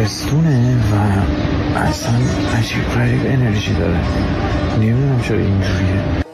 تابستونه و اصلا عجیب غریب انرژی داره. نمیدونم چرا اینجوریه.